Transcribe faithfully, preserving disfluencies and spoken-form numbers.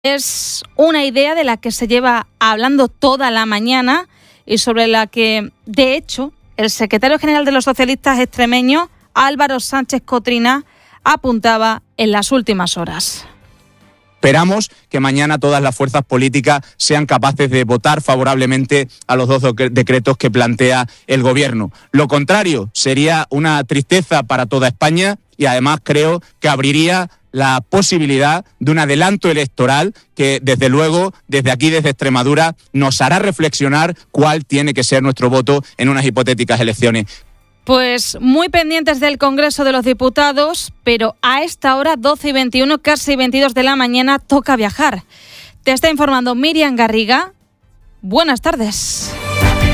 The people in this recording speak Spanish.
Es una idea de la que se lleva hablando toda la mañana y sobre la que, de hecho, el secretario general de los socialistas extremeños, Álvaro Sánchez Cotrina, apuntaba en las últimas horas. Esperamos que mañana todas las fuerzas políticas sean capaces de votar favorablemente a los dos decretos que plantea el Gobierno. Lo contrario sería una tristeza para toda España y además creo que abriría la posibilidad de un adelanto electoral que, desde luego, desde aquí, desde Extremadura, nos hará reflexionar cuál tiene que ser nuestro voto en unas hipotéticas elecciones. Pues muy pendientes del Congreso de los Diputados, pero a esta hora, doce y veintiuno, casi veintidós de la mañana, toca viajar. Te está informando Miriam Garriga. Buenas tardes.